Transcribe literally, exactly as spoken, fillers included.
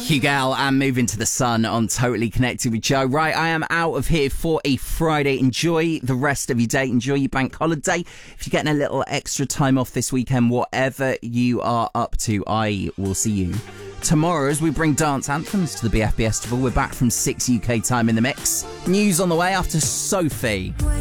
Hugal and Moving to the Sun on Totally Connected with Joe. Right, I am out of here for a Friday. Enjoy the rest of your day. Enjoy your bank holiday. If you're getting a little extra time off this weekend, whatever you are up to, I will see you tomorrow as we bring dance anthems to the B F B Festival. We're back from six U K time in the mix. News on the way after Sophie.